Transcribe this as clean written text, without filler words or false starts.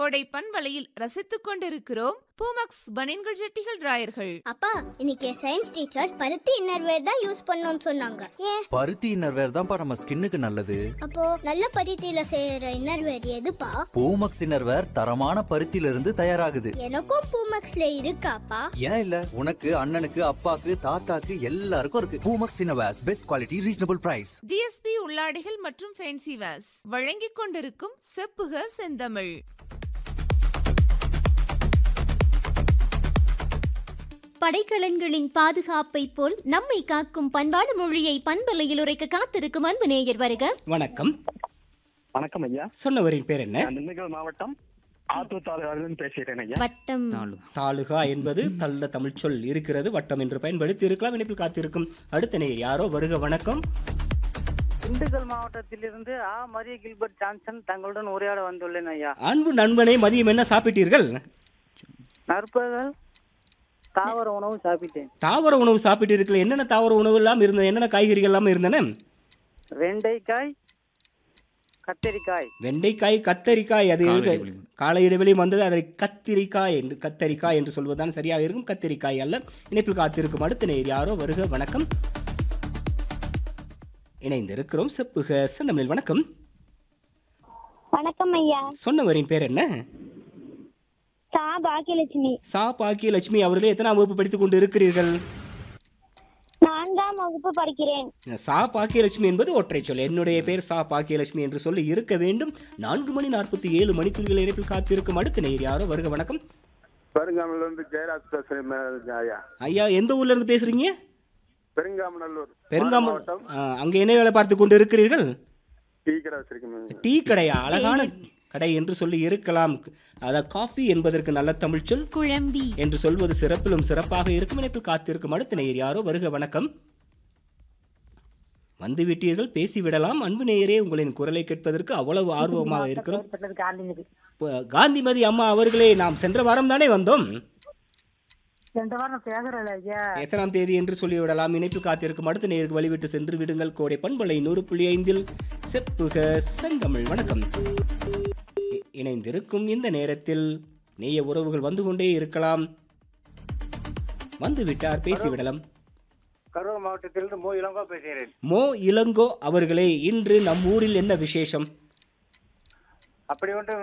கோடை பண்பலையில் ரசித்துக் கொண்டிருக்கிறோம் பூமக்ஸ் பனியன்கள் ஜட்டிகள் டிராயர்கள். அப்பா, இன்னைக்கு சயின்ஸ் டீச்சர் பருத்தி இன்னர்வேர் தான் யூஸ் பண்ணணும்னு சொன்னாங்க. ஏன்? பருத்தி இன்னர்வேர் தான்ப்பா நம்ம ஸ்கின்னுக்கு நல்லது. அப்போ நல்ல பருத்தியில செய்யற இன்னர்வேர் எதுப்பா? பூமக்ஸ் இன்னர்வேர் தரமான பருத்தியில இருந்து தயாராகுது. எனக்கும் பூமக்ஸ்ல இருக்காப்பா? ஏன் இல்ல, உனக்கு அண்ணனுக்கு அப்பாக்கு தாத்தாக்கு எல்லாருக்கும் இருக்கு. Poomex innerwears, best quality, reasonable price. DSP உள்ளாடைகள் மற்றும் ஃபேன்சி வேர்ஸ் வழங்கிக் கொண்டிருக்கும் செப்புக செந்தமிழ். படைக்கலன்களின் பாதுகாப்பை போல் நம்மை காக்கும் பண்பாடு மொழியை பண்பலையில் உரைக்க காத்திருக்கும் அன்பு நேயர் வருக. வணக்கம். வணக்கம் ஐயா. சொன்னவரின் பேர் என்ன? திண்டுக்கல் மாவட்டம் ஆத்தூர் தாலுகாவிலிருந்து பேசுகிறேன் ஐயா. வட்டம். தாலுகா என்பது தள்ள தமிழ் சொல் இருக்கிறது. வட்டம் என்று பயன்படுத்தி இருக்கலாம். இணைப்பில் காத்திருக்கும் அடுத்த நேயர் யாரோ வருக. வணக்கம். திண்டுக்கல் மாவட்டத்திலிருந்து மரிய கில்பர்ட் ஜான்சன் தங்களுடன் உரையாட வந்துள்ளேன் ஐயா. அன்பு நண்பனே, மதியம் என்ன சாப்பிட்டீர்கள்? நற்பகல் தாவர உணவு சாப்பிட்டேன். தாவர உணவு சாப்பிட்டீர்கள். என்னென்ன தாவர உணவு எல்லாம் இருந்தன? என்னென்ன காய்கறிகள் எல்லாம் இருந்தன? வெண்டைக்காய், கத்தரிக்காய். வெண்டைக்காய், கத்தரிக்காய். அது கால இடைவெளி வந்தது. அதை கத்தரிக்காய் என்று சொல்வதுதான் சரியாக இருக்கும். கத்தரிக்காய் அல்ல. இணைப்பில் காத்திருக்கும் அடுத்த நேயர் யாரோ வருக. வணக்கம். இணைந்திருக்கிறோம் செப்புக செந்தமிழில். வணக்கம். வணக்கம் ஐயா. சொன்னவரின் பேர் என்ன? சா பாக்கியலட்சுமி. சா பாக்கியலட்சுமி அவர்களே, எத்தனாம் வகுப்பு படித்துக் கொண்டு இருக்கிறீர்கள்? 4ஆம் வகுப்பு படிக்கிறேன். சா பாக்கியலட்சுமி என்பது ஒற்றை சொல். என்னுடைய பேர் சா பாக்கியலட்சுமி என்று சொல்லி இருக்க வேண்டும். 4:47 மணித்துளிகள் இணைப்பில் காத்திருக்கும் அடுத்த நேயர் யாரோ வருக. வணக்கம். பெருங்காமலூர்ல ஜெயராஜ் பேசுறேன் ஐயா. ஐயா, எந்த ஊர்ல இருந்து பேசுறீங்க? பெருங்காமநல்லூர். அங்க என்ன வேலை பார்த்து கொண்டு இருக்கிறீர்கள்? டீ கடை வச்சிருக்கேன். டீ கடையா? அழகான கடை என்று சொல்லி இருக்கலாம். அத காஃபி என்பதற்கு நல்ல தமிழ் சொல் குழம்பி என்று சொல்வது சிறப்பிலும் சிறப்பாக இருக்கும். இணைப்பில் காத்திருக்கும் அடுத்த நேயர் யாரோ வருக. வணக்கம். வந்து விட்டீர்கள், பேசிவிடலாம். அன்பு நேயரே, உங்களின் குரலை கேட்பதற்கு அவ்வளவு ஆர்வமாக இருக்கிறோம். காந்திமதி அம்மா அவர்களே, நாம் சென்ற வாரம் தானே வந்தோம். எத்தனாம் தேதி என்று சொல்லிவிடலாம். இணைப்பு காத்திருக்கும் அடுத்த நேருக்கு வழிவிட்டு சென்று விடுங்கள். கோடை பண்பலை 100.5 செப்புக செந்தமிழ். வணக்கம். இணைந்திருக்கும் இந்த நேரத்தில் நேய உறவுகள் வந்து கொண்டே இருக்கலாம். வந்து விட்டார், பேசிவிடலாம். கரூர் மாவட்டத்திலிருந்து மோ இளங்கோ பேசுகிறேன். மோ இளங்கோ அவர்களே, இன்று நம் ஊரில் என்ன விசேஷம்? அப்படி ஒன்று